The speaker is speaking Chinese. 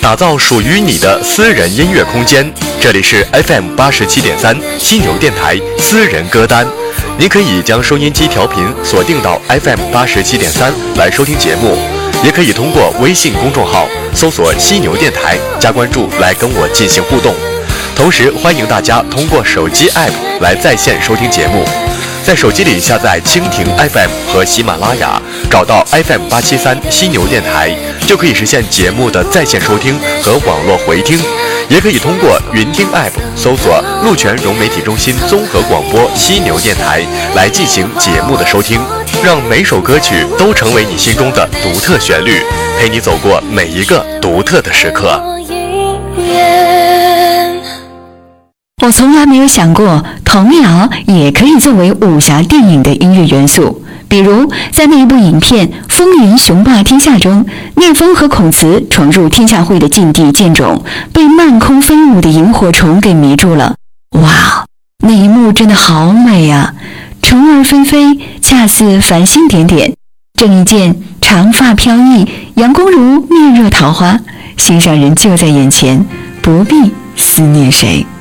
打造属于你的私人音乐空间。这里是 FM87.3 犀牛电台私人歌单，您可以将收音机调频锁定到 FM87.3 来收听节目，也可以通过微信公众号搜索犀牛电台加关注来跟我进行互动。同时欢迎大家通过手机 App 来在线收听节目，在手机里下载蜻蜓 FM 和喜马拉雅，找到 FM873 犀牛电台，就可以实现节目的在线收听和网络回听。也可以通过云听 App 搜索鹿泉融媒体中心综合广播犀牛电台来进行节目的收听，让每首歌曲都成为你心中的独特旋律，陪你走过每一个独特的时刻。 我从来没有想过童谣也可以作为武侠电影的音乐元素，比如在那一部影片《风云雄霸天下》中，聂风和孔慈闯入天下会的禁地剑冢，被漫空飞舞的萤火虫给迷住了。哇，那一幕真的好美啊！虫儿飞飞，恰似繁星点点，郑伊健长发飘逸，杨恭如面若桃花，心上人就在眼前，不必思念谁。